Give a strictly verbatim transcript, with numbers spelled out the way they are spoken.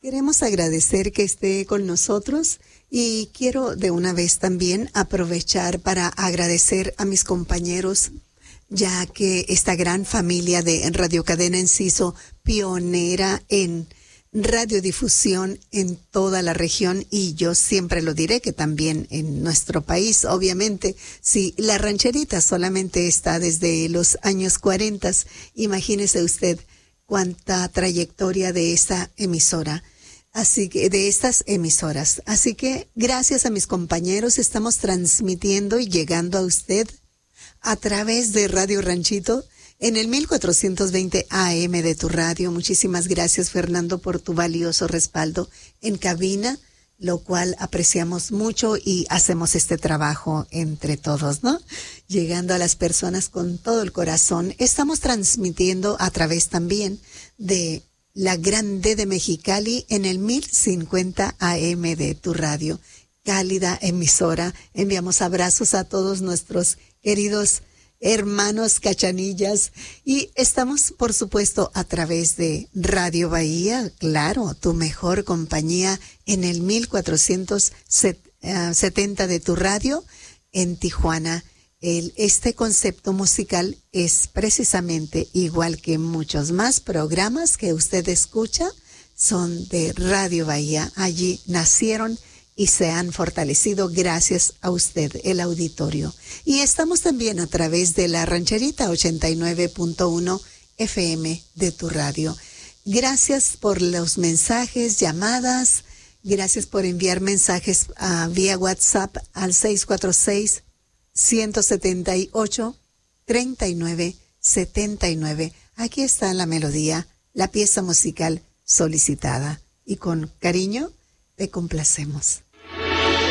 Queremos agradecer que esté con nosotros y quiero de una vez también aprovechar para agradecer a mis compañeros, ya que esta gran familia de Radio Cadena Enciso, pionera en radiodifusión en toda la región, y yo siempre lo diré que también en nuestro país, obviamente, si la rancherita solamente está desde los años cuarenta, imagínese usted cuánta trayectoria de esta emisora. Así que, de estas emisoras. Así que, gracias a mis compañeros, estamos transmitiendo y llegando a usted a través de Radio Ranchito en el mil cuatrocientos veinte A M de tu radio. Muchísimas gracias, Fernando, por tu valioso respaldo en cabina, lo cual apreciamos mucho y hacemos este trabajo entre todos, ¿no? Llegando a las personas con todo el corazón. Estamos transmitiendo a través también de la Grande de Mexicali en el mil cincuenta A M de tu radio. Cálida emisora. Enviamos abrazos a todos nuestros queridos hermanos cachanillas, y estamos por supuesto a través de Radio Bahía, claro, tu mejor compañía en el mil cuatrocientos setenta de tu radio en Tijuana. El, este concepto musical es precisamente igual que muchos más programas que usted escucha, son de Radio Bahía. Allí nacieron y se han fortalecido gracias a usted, el auditorio. Y estamos también a través de la Rancherita ochenta y nueve punto uno F M de tu radio. Gracias por los mensajes, llamadas. Gracias por enviar mensajes uh, vía WhatsApp al seis cuatro seis, uno siete ocho, tres nueve siete nueve. Aquí está la melodía, la pieza musical solicitada. Y con cariño te complacemos.